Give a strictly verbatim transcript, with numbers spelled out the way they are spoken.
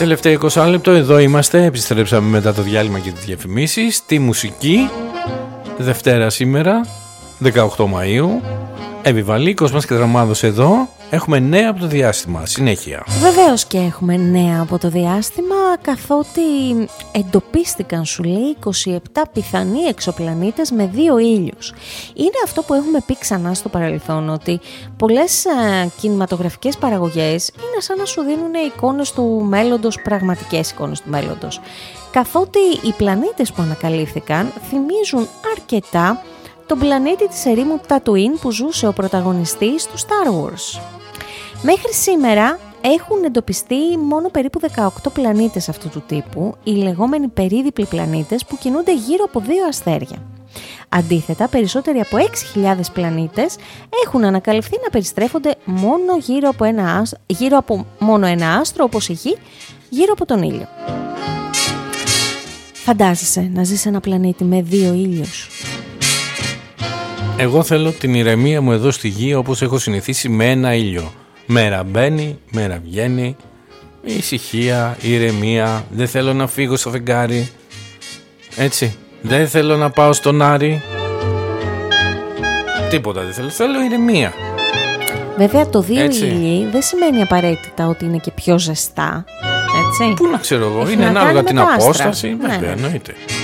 Τελευταίο είκοσι λεπτό, εδώ είμαστε. Επιστρέψαμε μετά το διάλειμμα και τις διαφημίσεις. Τη μουσική, Δευτέρα σήμερα, δεκαοκτώ Μαΐου. Επιβαλή, Κόσμας και Δραμάδος εδώ. Έχουμε νέα από το διάστημα, συνέχεια. Βεβαίως και έχουμε νέα από το διάστημα, καθότι εντοπίστηκαν, σου λέει, είκοσι επτά πιθανοί εξωπλανήτες με δύο ήλιους. Είναι αυτό που έχουμε πει ξανά στο παρελθόν, ότι πολλές ε, κινηματογραφικές παραγωγές είναι σαν να σου δίνουν εικόνες του μέλλοντος, πραγματικές εικόνες του μέλλοντος. Καθότι οι πλανήτες που ανακαλύφθηκαν θυμίζουν αρκετά τον πλανήτη της ερήμου Τατουίν που ζούσε ο πρωταγωνιστής του Star Wars. Μέχρι σήμερα έχουν εντοπιστεί μόνο περίπου δεκαοκτώ πλανήτες αυτού του τύπου, οι λεγόμενοι περίδιπλοι πλανήτες που κινούνται γύρω από δύο αστέρια. Αντίθετα, περισσότεροι από έξι χιλιάδες πλανήτες έχουν ανακαλυφθεί να περιστρέφονται μόνο γύρω από, ένα, γύρω από μόνο ένα άστρο, όπως η Γη, γύρω από τον ήλιο. Φαντάζεσαι να ζεις σε ένα πλανήτη με δύο ήλιους? Εγώ θέλω την ηρεμία μου εδώ στη Γη, όπως έχω συνηθίσει, με ένα ήλιο. Μέρα μπαίνει, μέρα βγαίνει, ησυχία, ηρεμία. Δεν θέλω να φύγω στο φεγγάρι, έτσι. Δεν θέλω να πάω στον Άρη. Τίποτα δεν θέλω, θέλω ηρεμία. Βέβαια το δύο ήλιοι δεν σημαίνει απαραίτητα ότι είναι και πιο ζεστά, έτσι. Πού να ξέρω εγώ, έχει είναι να ανάλογα την απόσταση. απόσταση, βέβαια, ναι, εννοείται.